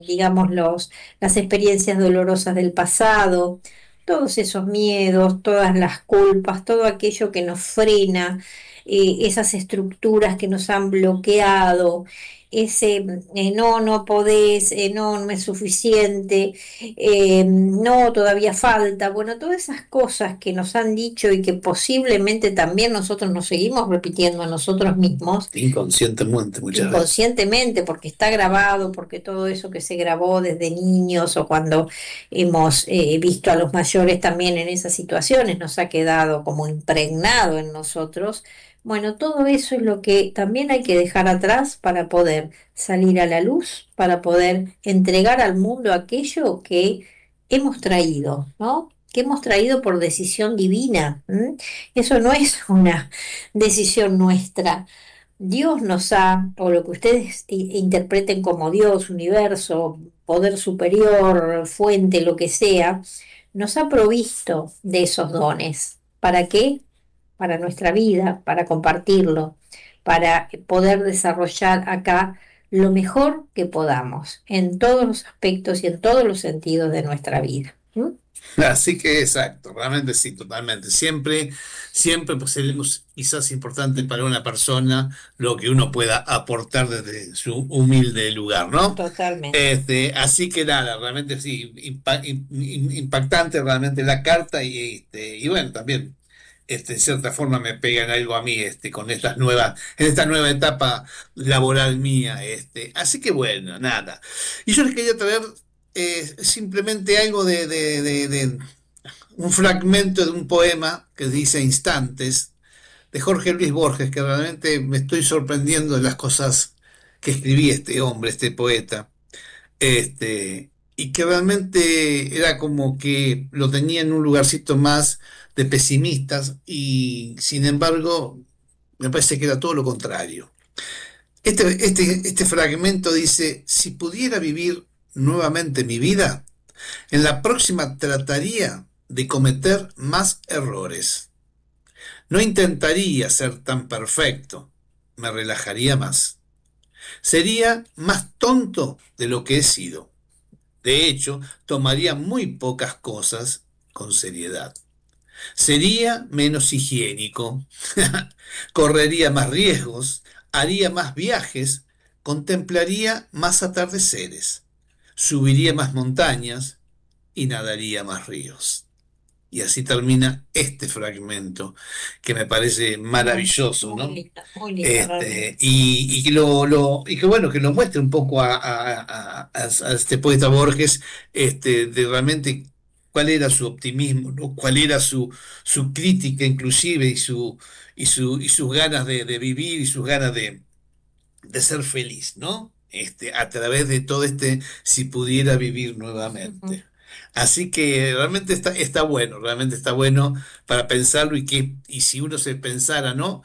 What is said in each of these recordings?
digamos, las experiencias dolorosas del pasado, todos esos miedos, todas las culpas, todo aquello que nos frena, esas estructuras que nos han bloqueado, ese no, no podés, no, no es suficiente, no, todavía falta. Bueno, todas esas cosas que nos han dicho y que posiblemente también nosotros nos seguimos repitiendo a nosotros mismos Inconscientemente muchas veces. inconscientemente, porque está grabado, porque todo eso que se grabó desde niños o cuando hemos visto a los mayores también en esas situaciones, nos ha quedado como impregnado en nosotros. Bueno, todo eso es lo que también hay que dejar atrás para poder salir a la luz, para poder entregar al mundo aquello que hemos traído, ¿no? Que hemos traído por decisión divina. ¿M? Eso no es una decisión nuestra. Dios nos ha, o lo que ustedes interpreten como Dios, universo, poder superior, fuente, lo que sea, nos ha provisto de esos dones. ¿Para qué? Para nuestra vida, para compartirlo, para poder desarrollar acá lo mejor que podamos, en todos los aspectos y en todos los sentidos de nuestra vida. ¿Mm? Así que exacto, realmente sí, totalmente. Siempre pues seremos quizás importante para una persona lo que uno pueda aportar desde su humilde lugar, ¿no? Totalmente. Así que nada, realmente sí, impactante realmente la carta y bueno, también en cierta forma me pegan algo a mí con en esta nueva etapa laboral mía. Así que bueno, nada. Y yo les quería traer simplemente algo de un fragmento de un poema que dice Instantes, de Jorge Luis Borges, que realmente me estoy sorprendiendo de las cosas que escribí este hombre, este poeta, y que realmente era como que lo tenía en un lugarcito más de pesimistas, y sin embargo, me parece que era todo lo contrario. Este fragmento dice: si pudiera vivir nuevamente mi vida, en la próxima trataría de cometer más errores. No intentaría ser tan perfecto, me relajaría más. Sería más tonto de lo que he sido. De hecho, tomaría muy pocas cosas con seriedad. Sería menos higiénico, correría más riesgos, haría más viajes, contemplaría más atardeceres, subiría más montañas y nadaría más ríos. Y así termina este fragmento que me parece Muy, maravilloso, ¿no? muy lindo realmente. Y que bueno, que lo muestre un poco a este poeta Borges, de realmente cuál era su optimismo, ¿no? Cuál era su crítica inclusive y sus ganas de vivir y sus ganas de ser feliz, ¿no? A través de todo si pudiera vivir Ujú. nuevamente. Así que realmente realmente está bueno para pensarlo y si uno se pensara, ¿no?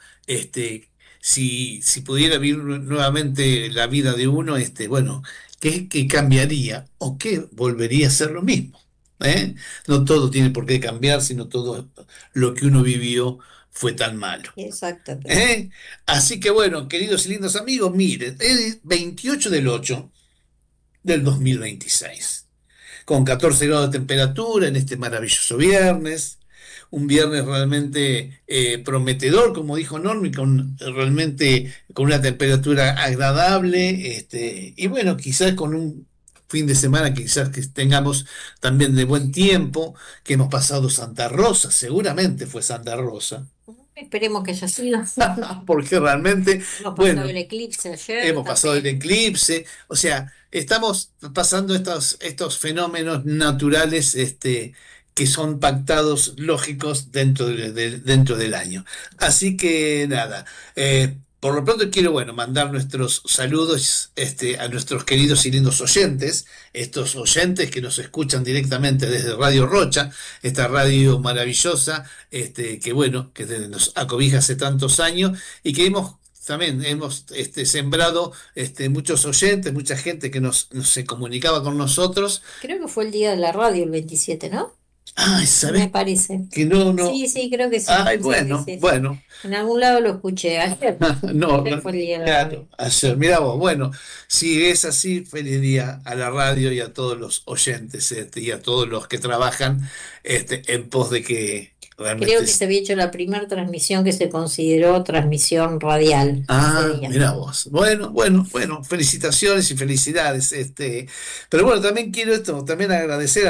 Si pudiera vivir nuevamente la vida de uno, bueno, ¿qué cambiaría o qué volvería a ser lo mismo? ¿Eh? No todo tiene por qué cambiar, sino todo lo que uno vivió fue tan malo. Exactamente. ¿Eh? Así que bueno, queridos y lindos amigos, miren, es 28 del 8 del 2026, con 14 grados de temperatura en este maravilloso viernes, un viernes realmente prometedor, como dijo Normi, realmente con una temperatura agradable, y bueno, quizás con un fin de semana quizás que tengamos también de buen tiempo, que hemos pasado Santa Rosa, seguramente fue Santa Rosa, Esperemos que haya sido. porque realmente, Hemos pasado bueno, el eclipse ayer hemos pasado el también. eclipse, o sea, estamos pasando estos fenómenos naturales, que son pactados, lógicos dentro del año. Así que nada, por lo pronto quiero, bueno, mandar nuestros saludos, a nuestros queridos y lindos oyentes, estos oyentes que nos escuchan directamente desde Radio Rocha, esta radio maravillosa, que bueno, nos acobija hace tantos años y que también hemos sembrado muchos oyentes, mucha gente que se comunicaba con nosotros. Creo que fue el día de la radio el 27, ¿no? Ay, me ¿sabés parece. que no, no? Sí, sí, creo que sí. Ay, Sí, sí, bueno, sí, sí. bueno. En algún lado lo escuché ayer. No, Ayer fue el día de la claro, radio. ayer, mira vos, bueno, si es así, feliz día a la radio y a todos los oyentes, y a todos los que trabajan, en pos de que realmente Creo que se había hecho la primera transmisión que se consideró transmisión radial ese Ah, día. mira vos. Bueno, bueno, bueno, felicitaciones y felicidades. Pero bueno, también quiero también agradecer a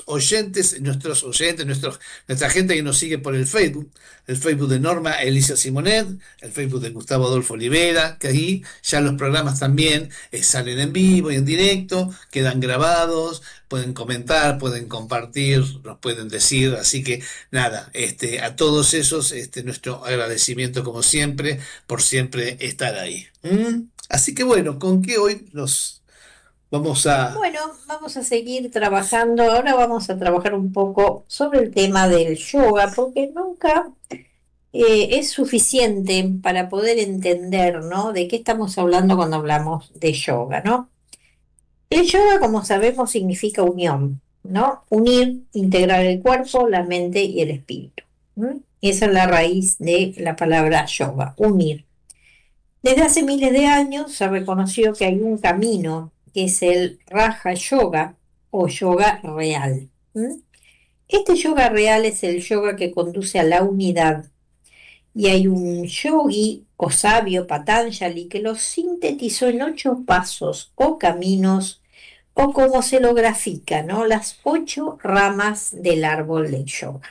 nuestra gente que nos sigue por el Facebook de Norma Alicia Simonet, el Facebook de Gustavo Adolfo Olivera, que ahí ya los programas también salen en vivo y en directo, quedan grabados, pueden comentar, pueden compartir, nos pueden decir, así que nada, a todos esos, nuestro agradecimiento como siempre por siempre estar ahí. ¿Mm? Así que bueno, ¿con qué hoy nos vamos a... Bueno, vamos a seguir trabajando. Ahora vamos a trabajar un poco sobre el tema del yoga, porque nunca es suficiente para poder entender, ¿no? De qué estamos hablando cuando hablamos de yoga, ¿no? El yoga, como sabemos, significa unión, ¿no? Unir, integrar el cuerpo, la mente y el espíritu. ¿Mm? Esa es la raíz de la palabra yoga, unir. Desde hace miles de años se reconoció que hay un camino que es el Raja Yoga o yoga real. ¿Mm? Este yoga real es el yoga que conduce a la unidad y hay un yogi o sabio Patanjali que lo sintetizó en 8 pasos o caminos o como se lo grafica, ¿no? Las 8 ramas del árbol del yoga.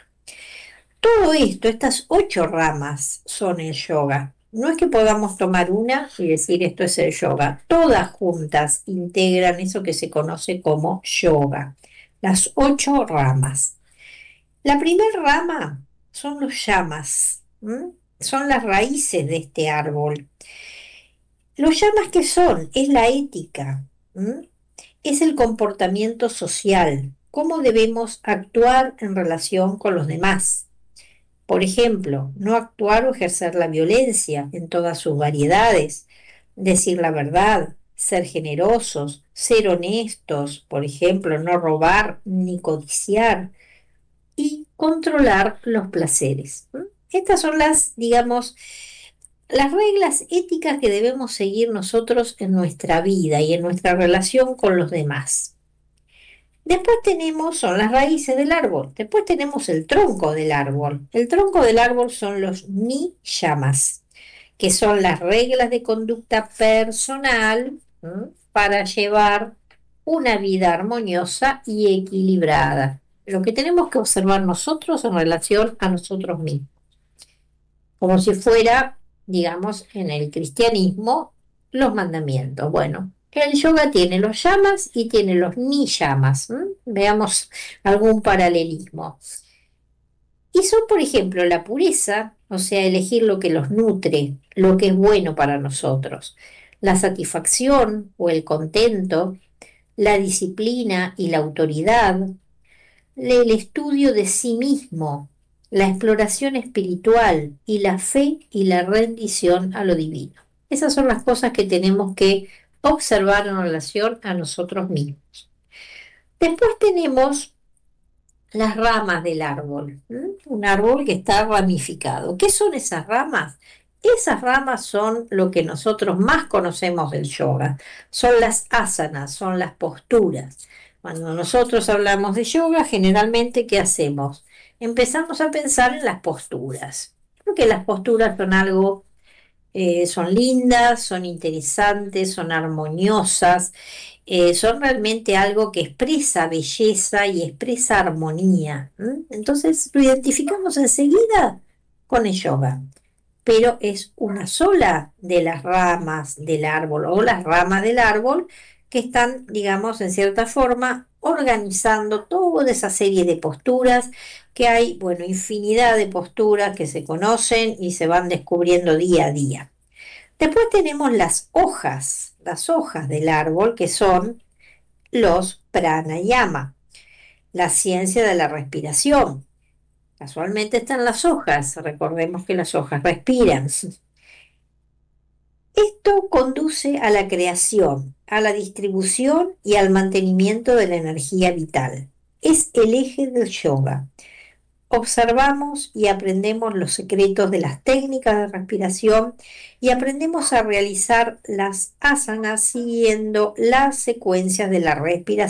Todo esto, estas 8 ramas son el yoga. No es que podamos tomar una y decir esto es el yoga. Todas juntas integran eso que se conoce como yoga. Las 8 ramas. La primera rama son los llamas. ¿M? Son las raíces de este árbol. Los llamas, ¿qué son? Es la ética. ¿M? Es el comportamiento social. Cómo debemos actuar en relación con los demás. Por ejemplo, no actuar o ejercer la violencia en todas sus variedades, decir la verdad, ser generosos, ser honestos, por ejemplo, no robar ni codiciar y controlar los placeres. ¿Mm? Estas son las, digamos, las reglas éticas que debemos seguir nosotros en nuestra vida y en nuestra relación con los demás. Después tenemos, son las raíces del árbol. Después tenemos el tronco del árbol. El tronco del árbol son los niyamas, que son las reglas de conducta personal, ¿m? Para llevar una vida armoniosa y equilibrada. Lo que tenemos que observar nosotros en relación a nosotros mismos, como si fuera, digamos, en el cristianismo, los mandamientos. Bueno, el yoga tiene los yamas y tiene los niyamas. ¿M? Veamos algún paralelismo. Y son, por ejemplo, la pureza, o sea, elegir lo que los nutre, lo que es bueno para nosotros, la satisfacción o el contento, la disciplina y la autoridad, el estudio de sí mismo, la exploración espiritual y la fe y la rendición a lo divino. Esas son las cosas que tenemos que observar en relación a nosotros mismos. Después tenemos las ramas del árbol, ¿m? Un árbol que está ramificado. ¿Qué son esas ramas? Esas ramas son lo que nosotros más conocemos del yoga. Son las asanas, son las posturas. Cuando nosotros hablamos de yoga, generalmente, ¿qué hacemos? Empezamos a pensar en las posturas. Porque las posturas son algo, son lindas, son interesantes, son armoniosas, son realmente algo que expresa belleza y expresa armonía. ¿M? Entonces lo identificamos enseguida con el yoga, pero es una sola de las ramas del árbol o las ramas del árbol que están, digamos, en cierta forma organizando toda esa serie de posturas que hay, bueno, infinidad de posturas que se conocen y se van descubriendo día a día. Después tenemos las hojas del árbol que son los pranayama, la ciencia de la respiración. Casualmente están las hojas, recordemos que las hojas respiran. Esto conduce a la creación, a la distribución y al mantenimiento de la energía vital. Es el eje del yoga. Observamos y aprendemos los secretos de las técnicas de respiración y aprendemos a realizar las asanas siguiendo las secuencias de la respiración